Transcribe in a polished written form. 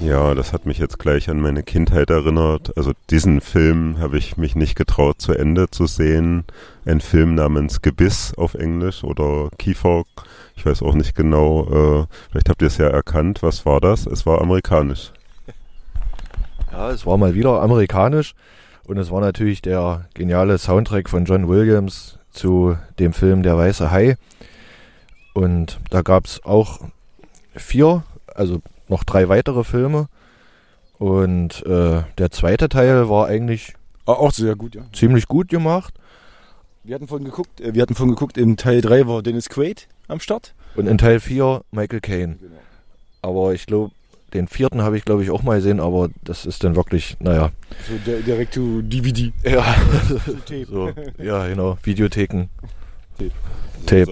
Ja, das hat mich jetzt gleich an meine Kindheit erinnert. Also diesen Film habe ich mich nicht getraut, zu Ende zu sehen. Ein Film namens Gebiss auf Englisch oder Kiefer. Ich weiß auch nicht genau. Vielleicht habt ihr es ja erkannt. Was war das? Es war amerikanisch. Ja, es war mal wieder amerikanisch. Und es war natürlich der geniale Soundtrack von John Williams zu dem Film Der weiße Hai. Und da gab es auch 4, also noch 3 weitere Filme. Und der zweite Teil war eigentlich Auch sehr gut, ja. ziemlich gut gemacht. Wir hatten vorhin geguckt, im Teil 3 war Dennis Quaid am Start. Und in Teil 4 Michael Caine. Genau. Aber ich glaube, den 4. habe ich glaube ich auch mal gesehen, aber das ist dann wirklich, naja. So direkt to DVD. Ja, Tape. so, ja genau, Videotheken. Tape. Tape.